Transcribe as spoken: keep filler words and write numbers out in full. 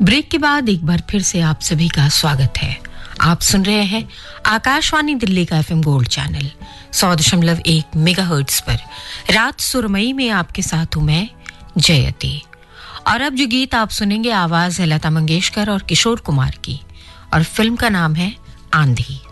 Break के बाद एक बार फिर से आप सभी का स्वागत है। आप सुन रहे हैं आकाशवाणी दिल्ली का एफएम गोल्ड चैनल सौ दशमलव एक मेगाहर्ट्ज पर। रात सुरमई में आपके साथ हूं मैं जयती। और अब जो गीत आप सुनेंगे आवाज है लता मंगेशकर और किशोर कुमार की, और फिल्म का नाम है आंधी।